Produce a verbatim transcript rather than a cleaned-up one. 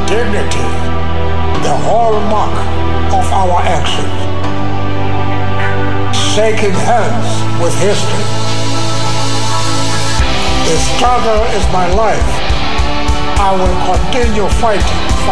Dignity, the hallmark of our actions. Shaking hands with history. The struggle is my life. I will continue fighting.